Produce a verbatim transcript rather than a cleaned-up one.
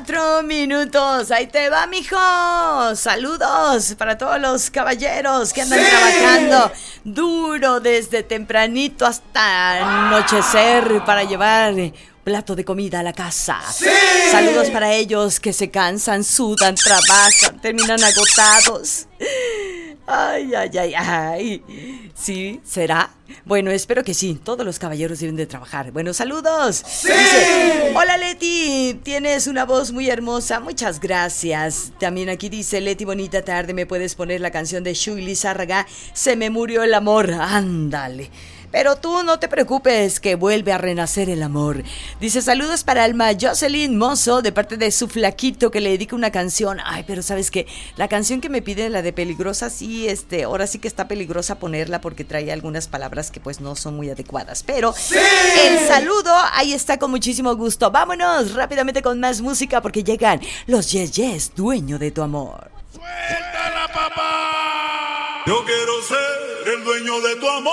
cuatro minutos. Ahí te va, mijo. Saludos para todos los caballeros que andan ¡sí! Trabajando duro desde tempranito hasta anochecer para llevar plato de comida a la casa. ¡Sí! Saludos para ellos que se cansan, sudan, trabajan, terminan agotados. Ay, ay, ay, ay. ¿Sí? ¿Será? Bueno, espero que sí. Todos los caballeros deben de trabajar. Bueno, saludos. ¡Sí! Dice, hola, Leti. Tienes una voz muy hermosa. Muchas gracias. También aquí dice, Leti, bonita tarde. ¿Me puedes poner la canción de Shui Lizárraga? Se me murió el amor. Ándale. Pero tú no te preocupes, que vuelve a renacer el amor. Dice, saludos para Alma Jocelyn Mozo, de parte de su flaquito, que le dedica una canción. Ay, pero ¿sabes qué? La canción que me pide, la de Peligrosa, sí, este, ahora sí que está peligrosa ponerla porque trae algunas palabras que pues no son muy adecuadas. Pero ¡sí! El saludo, ahí está con muchísimo gusto. Vámonos rápidamente con más música porque llegan los Yes Yes, dueño de tu amor. ¡Suéltala, papá! Yo quiero ser el dueño de tu amor.